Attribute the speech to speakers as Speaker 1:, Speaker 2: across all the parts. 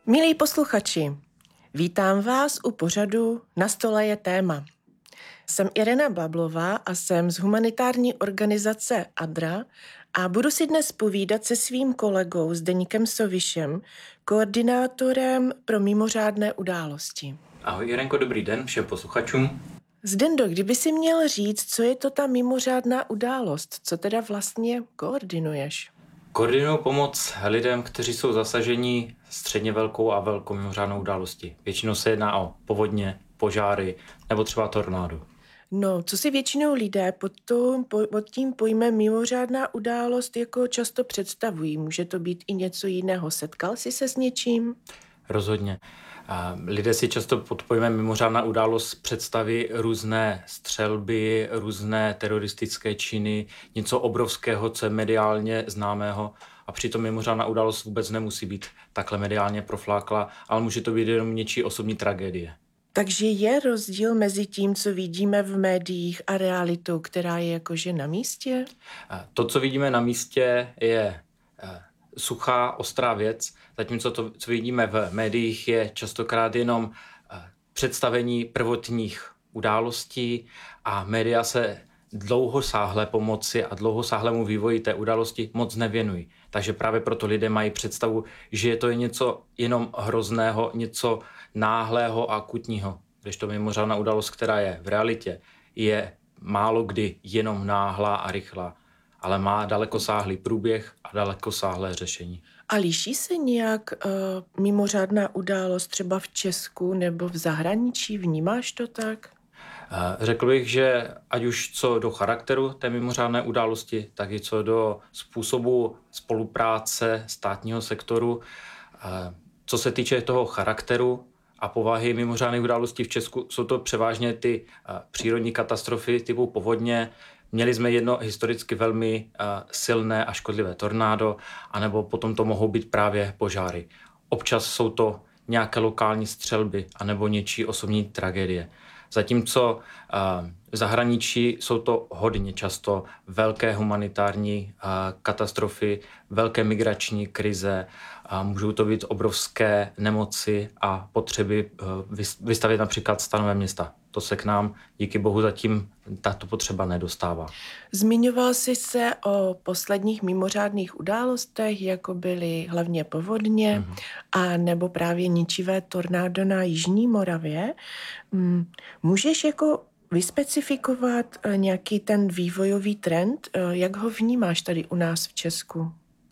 Speaker 1: Milí posluchači, vítám vás u pořadu Na stole je téma. Jsem Irena Blablová a jsem z humanitární organizace ADRA a budu si dnes povídat se svým kolegou Zdeňkem Sovišem, koordinátorem pro mimořádné události.
Speaker 2: Ahoj Irenko, dobrý den všem posluchačům.
Speaker 1: Zdendo, kdyby si měl říct, co je to ta mimořádná událost, co teda vlastně koordinuješ?
Speaker 2: Koordinuju pomoc lidem, kteří jsou zasaženi středně velkou a velkou mimořádnou událostí. Většinou se jedná o povodně, požáry nebo třeba tornádo.
Speaker 1: No, co si většinou lidé pod tím pojmem mimořádná událost jako často představují? Může to být i něco jiného? Setkal jsi se s něčím?
Speaker 2: Rozhodně. Lidé si často pod pojmem mimořádná událost představí různé střelby, různé teroristické činy, něco obrovského, co je mediálně známého. A přitom mimořádná událost vůbec nemusí být takhle mediálně profláklá, ale může to být jenom něčí osobní tragédie.
Speaker 1: Takže je rozdíl mezi tím, co vidíme v médiích a realitou, která je jakože na místě?
Speaker 2: To, co vidíme na místě, je suchá, ostrá věc, zatímco to, co vidíme v médiích, je častokrát jenom představení prvotních událostí a média se dlouhosáhlé pomoci a dlouhosáhlému vývoji té události moc nevěnují. Takže právě proto lidé mají představu, že to je něco jenom hrozného, něco náhlého a akutního. Kdežto mimořádná událost, která je v realitě, je málo kdy jenom náhlá a rychlá, ale má dalekosáhlý průběh a dalekosáhlé řešení.
Speaker 1: A liší se nějak mimořádná událost třeba v Česku nebo v zahraničí? Vnímáš to tak?
Speaker 2: Řekl bych, že ať už co do charakteru té mimořádné události, tak i co do způsobu spolupráce státního sektoru. Co se týče toho charakteru a povahy mimořádných událostí v Česku, jsou to převážně ty přírodní katastrofy typu povodně. Měli jsme jedno historicky velmi silné a škodlivé tornádo, anebo potom to mohou být právě požáry. Občas jsou to nějaké lokální střelby, anebo něčí osobní tragédie. Zatímco v zahraničí jsou to hodně často velké humanitární katastrofy, velké migrační krize, můžou to být obrovské nemoci a potřeby vystavět například stanové města. To se k nám díky bohu zatím tato potřeba nedostává.
Speaker 1: Zmiňoval jsi se o posledních mimořádných událostech, jako byly hlavně povodně a nebo právě ničivé tornádo na Jižní Moravě. Můžeš jako vyspecifikovat nějaký ten vývojový trend? Jak ho vnímáš tady u nás v Česku?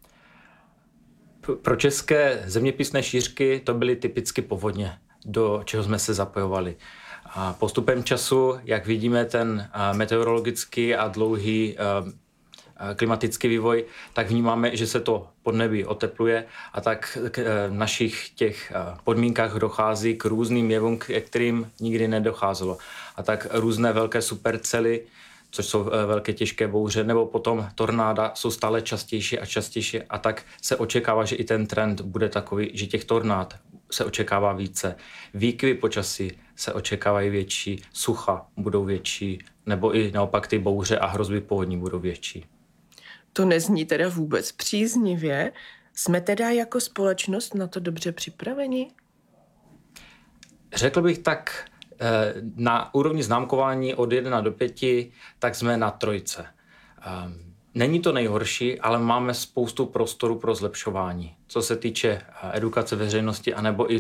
Speaker 2: Pro české zeměpisné šířky to byly typicky povodně, do čeho jsme se zapojovali. A postupem času, jak vidíme, ten meteorologický a dlouhý klimatický vývoj, tak vnímáme, že se to podnebí otepluje a tak v našich těch podmínkách dochází k různým jevům, k kterým nikdy nedocházelo. A tak různé velké supercely, což jsou velké těžké bouře, nebo potom tornáda jsou stále častější a častější a tak se očekává, že i ten trend bude takový, že těch tornád se očekává více. Výkyvy počasí se očekávají větší, sucha budou větší, nebo i naopak ty bouře a hrozby povodní budou větší.
Speaker 1: To nezní teda vůbec příznivě. Jsme teda jako společnost na to dobře připraveni?
Speaker 2: Řekl bych tak, na úrovni známkování od 1 do 5, tak jsme na 3. Není to nejhorší, ale máme spoustu prostoru pro zlepšování. Co se týče edukace veřejnosti, anebo i